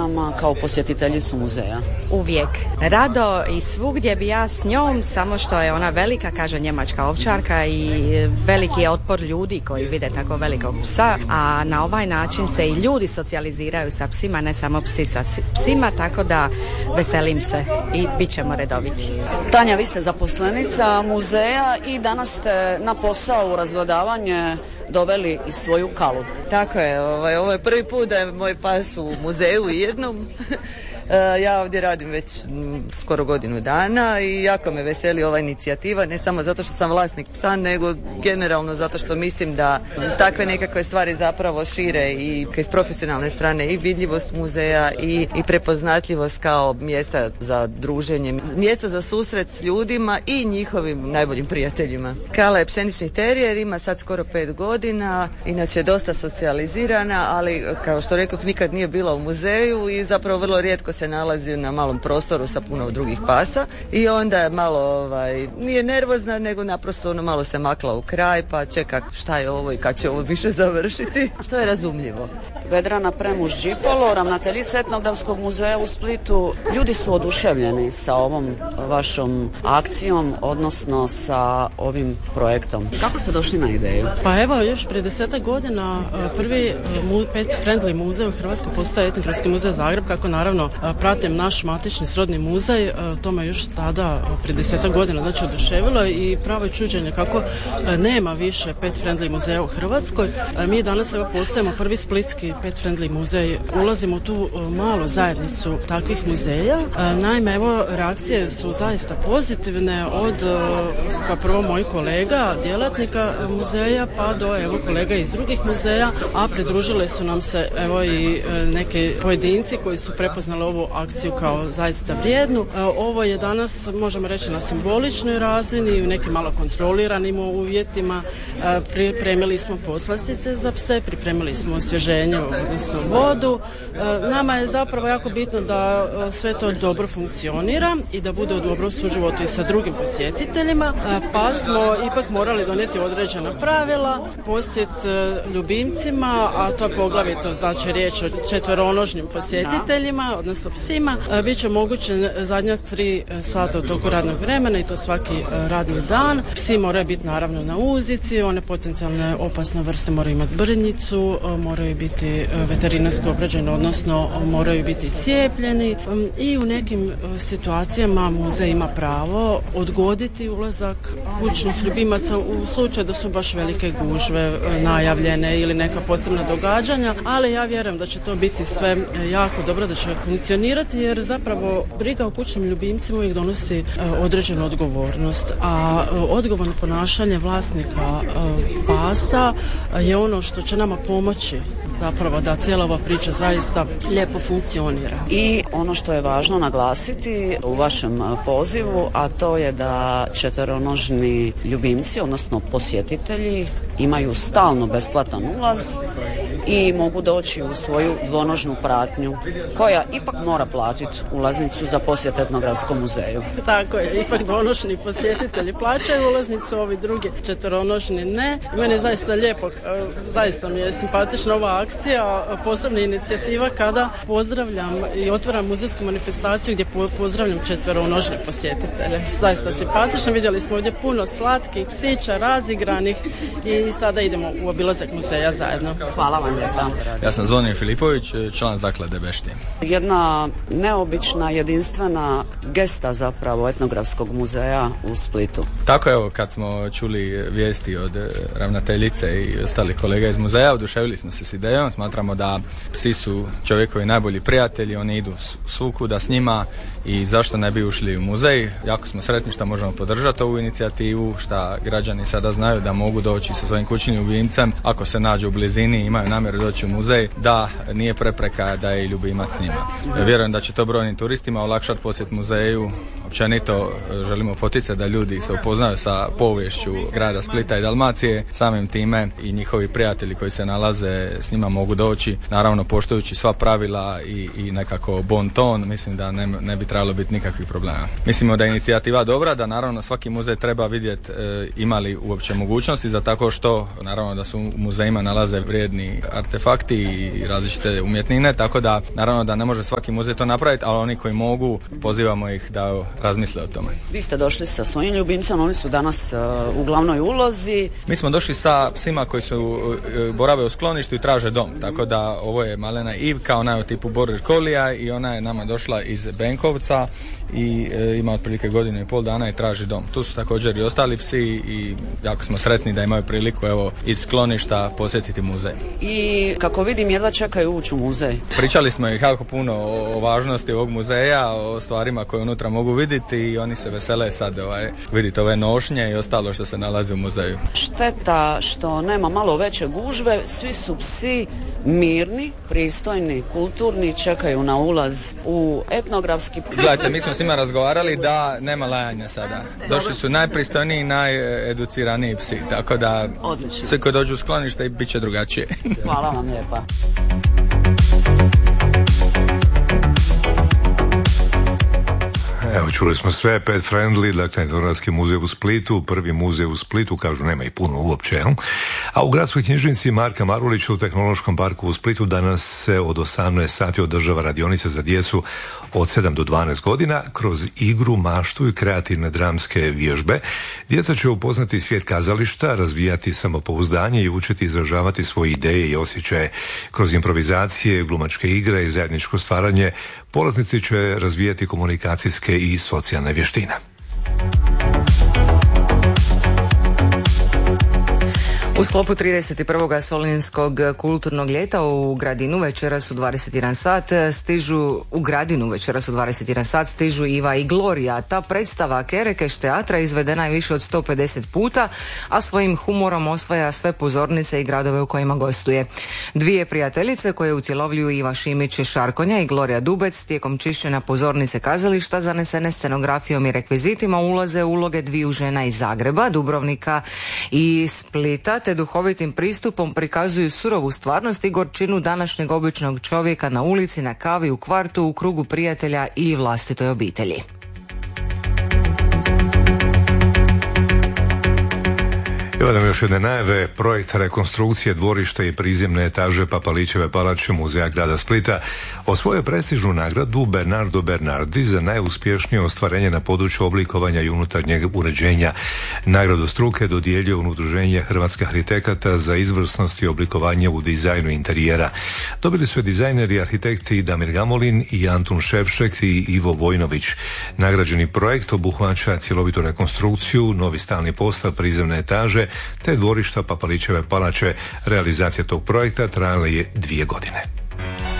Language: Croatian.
vama kao posjetiteljicu muzeja? Uvijek. Rado i svugdje bi ja s njom, samo što je ona velika, kaže njemačka ovčarka, i veliki je otpor ljudi koji vide tako velikog psa, a na ovaj način se i ljudi socijaliziraju sa psima, ne samo psi sa psima, tako da veselim se i bit ćemo redoviti. Tanja, vi ste zaposlenica muzeja i danas ste na posao u razgledavanje doveli i svoju Kalu. Tako je, ovo je prvi put da je moj pas u muzeju jednom. Ja ovdje radim već skoro godinu dana i jako me veseli ova inicijativa, ne samo zato što sam vlasnik psa, nego generalno zato što mislim da takve nekakve stvari zapravo šire i iz profesionalne strane i vidljivost muzeja i prepoznatljivost kao mjesta za druženje, mjesto za susret s ljudima i njihovim najboljim prijateljima. Kala je pšenični terijer, ima sad skoro 5 godina, inače je dosta socijalizirana, ali kao što rekoh nikad nije bila u muzeju i zapravo vrlo rijetko se nalazi na malom prostoru sa puno drugih pasa i onda je malo, nije nervozna, nego naprosto malo se makla u kraj pa čeka šta je ovo i kad će ovo više završiti, što je razumljivo. Vedrana Premuš-Đipolo, ravnateljica Etnografskog muzeja u Splitu. Ljudi su oduševljeni sa ovom vašom akcijom, odnosno sa ovim projektom. Kako ste došli na ideju? Pa evo, još prije 10 godina prvi pet friendly muzej u Hrvatskoj postaje Etnografski muzej Zagreb, kako naravno pratim naš matični srodni muzej, to me još tada prije 10 godina znači oduševilo i pravo je čuđenje kako nema više pet friendly muzeja u Hrvatskoj. Mi danas evo postajemo prvi splitski pet friendly muzej, ulazimo u tu malu zajednicu takvih muzeja. Naime, evo reakcije su zaista pozitivne od kao prvo mojih kolega, djelatnika muzeja, pa do evo kolega iz drugih muzeja, a pridružile su nam se evo i neki pojedinci koji su prepoznali ovu akciju kao zaista vrijednu. Ovo je danas, možemo reći, na simboličnoj razini, u nekim malo kontroliranim uvjetima. Pripremili smo poslastice za pse, pripremili smo osvježenje, odnosno vodu. Nama je zapravo jako bitno da sve to dobro funkcionira i da bude u dobrom suživotu i sa drugim posjetiteljima, pa smo ipak morali donijeti određena pravila. Posjet ljubimcima, a to je poglavito znači riječ o četveronožnim posjetiteljima, odnosno psima, bit će moguće zadnja 3 sata u toku radnog vremena i to svaki radni dan. Psi moraju biti naravno na uzici, one potencijalne opasne vrste moraju imati brnjicu, moraju biti veterinarski obrađeni, odnosno moraju biti cijepljeni i u nekim situacijama muzej ima pravo odgoditi ulazak kućnih ljubimaca u slučaju da su baš velike gužve najavljene ili neka posebna događanja, ali ja vjerujem da će to biti sve jako dobro, da će funkcionirati jer zapravo briga o kućnim ljubimcima uvijek donosi određenu odgovornost, a odgovorno ponašanje vlasnika pasa je ono što će nama pomoći zapravo da cijela ova priča zaista lijepo funkcionira. I ono što je važno naglasiti u vašem pozivu, a to je da četveronožni ljubimci, odnosno posjetitelji, imaju stalno besplatan ulaz i mogu doći u svoju dvonožnu pratnju koja ipak mora platiti ulaznicu za posjet Etnografskom muzeju. Tako je, ipak dvonožni posjetitelji plaćaju ulaznicu, ovi drugi četveronožni ne. Meni je zaista lijepo, zaista mi je simpatična ova akcija, posebna inicijativa kada pozdravljam i otvaram muzejsku manifestaciju gdje pozdravljam četveronožne posjetitelje. Zaista simpatično, vidjeli smo ovdje puno slatkih psića, razigranih i sada idemo u obilazak muzeja zajedno. Hvala vam lijepa. Ja sam Zvonimir Filipović, član zaklade Beštije. Jedna neobična, jedinstvena gesta zapravo Etnografskog muzeja u Splitu. Tako evo, kad smo čuli vijesti od ravnateljice i ostalih kolega iz muzeja, oduševili smo se s idejom. Smatramo da psi su čovjekovi najbolji prijatelji, oni idu svukuda s njima i zašto ne bi ušli u muzej. Jako smo sretni što možemo podržati ovu inicijativu, što građani sada znaju da mogu doći sa svojim kućnim ljubimcem ako se nađu u blizini i imaju namjeru doći u muzej, da nije prepreka da je i ljubimac s njima. Vjerujem da će to brojnim turistima olakšati posjet muzeju. Općenito želimo poticati da ljudi se upoznaju sa poviješću grada Splita i Dalmacije, samim time i njihovi prijatelji koji se nalaze s njima mogu doći, naravno poštujući sva pravila i nekako bon ton. Mislim da ne bi trebalo biti nikakvih problema. Mislimo da je inicijativa dobra, da naravno svaki muzej treba vidjeti ima li uopće mogućnosti za tako što, naravno da su u muzejima nalaze vrijedni artefakti i različite umjetnine, tako da naravno da ne može svaki muzej to napraviti, ali oni koji mogu, pozivamo ih da razmisle o tome. Vi ste došli sa svojim ljubimcem, oni su danas u glavnoj ulozi. Mi smo došli sa psima koji su borave u skloništu i traže dom, tako da ovo je malena Ivka, ona je u tipu border collie i ona je nama došla iz Benkovca i ima otprilike 1,5 dana i traži dom. Tu su također i ostali psi i jako smo sretni da imaju priliku evo iz skloništa posjetiti muzej. I kako vidim jedva čekaju ući u muzej. Pričali smo ih jako puno o važnosti ovog muzeja, o stvarima koje unutra mogu vidjeti i oni se vesele sad vidjeti ove nošnje i ostalo što se nalazi u muzeju. Šteta što nema malo veće gužve, svi su psi mirni, pristojni, kulturni, čekaju na ulaz u etnografski. Gledajte, mi smo s njima razgovarali da nema lajanja sada. Došli su najpristojniji i najeduciraniji psi, tako da odlično. Svi koji dođu u sklonište i bit će drugačije. Hvala vam lijepa. Evo, čuli smo sve, Pet Friendly, dakle, Etnografski muzej u Splitu, prvi muzej u Splitu, kažu nema i puno uopće, jel? A u gradskoj knjižnici Marka Marulića u Tehnološkom parku u Splitu danas se od 18 sati održava radionica za djecu od 7 do 12 godina. Kroz igru, maštu i kreativne dramske vježbe djeca će upoznati svijet kazališta, razvijati samopouzdanje i učiti izražavati svoje ideje i osjećaje. Kroz improvizacije, glumačke igre i zajedničko stvaranje polaznici će razvijati komunikacijske i socijalne vještine. U sklopu 31. Solinskog kulturnog ljeta u Gradinu večeras u 21 sat stižu Iva i Gloria. Ta predstava Kerekeš teatra izvedena je više od 150 puta, a svojim humorom osvaja sve pozornice i gradove u kojima gostuje. Dvije prijateljice koje utjelovljuju Iva Šimić Šarkonja i Gloria Dubec tijekom čišćenja pozornice kazališta zanesene scenografijom i rekvizitima ulaze u uloge dviju žena iz Zagreba, Dubrovnika i Splita, te duhovitim pristupom prikazuju surovu stvarnost i gorčinu današnjeg običnog čovjeka na ulici, na kavi, u kvartu, u krugu prijatelja i vlastitoj obitelji. Evo nam još jedne najave. Projekt rekonstrukcije dvorišta i prizemne etaže Papalićeve palače Muzeja grada Splita osvojio prestižnu nagradu Bernardo Bernardi za najuspješnije ostvarenje na području oblikovanja i unutarnjeg uređenja. Nagradu struke dodijeljuje Udruženje hrvatskih arhitekata za izvrsnost i oblikovanje u dizajnu interijera. Dobili su je dizajneri i arhitekti Damir Gamolin i Antun Ševšek i Ivo Vojnović. Nagrađeni projekt obuhvaća cjelovitu rekonstrukciju, novi stalni postav prizemne etaže te dvorišta Papalićeve palače. Realizacija tog projekta trajala je 2 godine.